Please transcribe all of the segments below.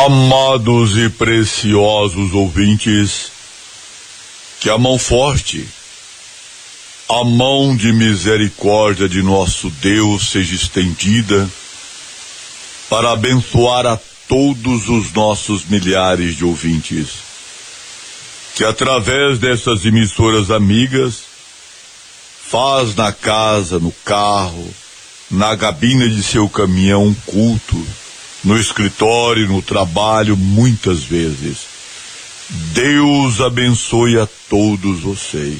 Amados e preciosos ouvintes, que a mão forte, a mão de misericórdia de nosso Deus seja estendida para abençoar a todos os nossos milhares de ouvintes, que através dessas emissoras amigas faz na casa, no carro, na cabine de seu caminhão um culto, no escritório, no trabalho, muitas vezes. Deus abençoe a todos vocês.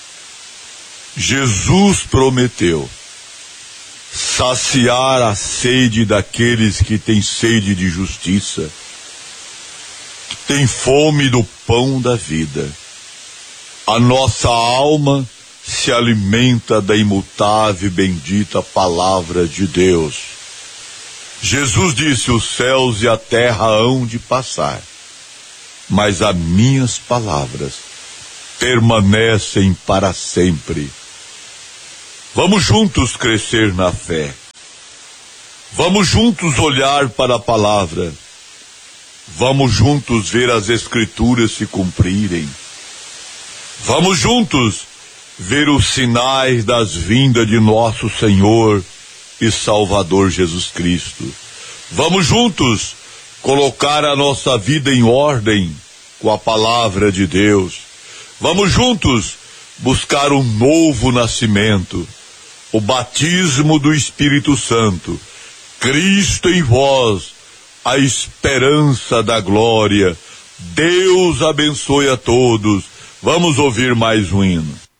Jesus prometeu saciar a sede daqueles que têm sede de justiça, que têm fome do pão da vida. A nossa alma se alimenta da imutável e bendita palavra de Deus. Jesus disse: os céus e a terra hão de passar, mas as minhas palavras permanecem para sempre. Vamos juntos crescer na fé. Vamos juntos olhar para a palavra. Vamos juntos ver as escrituras se cumprirem. Vamos juntos ver os sinais das vindas de nosso Senhor e Salvador Jesus Cristo. Vamos juntos colocar a nossa vida em ordem com a palavra de Deus. Vamos juntos buscar um novo nascimento, o batismo do Espírito Santo, Cristo em vós, a esperança da glória. Deus abençoe a todos. Vamos ouvir mais um hino.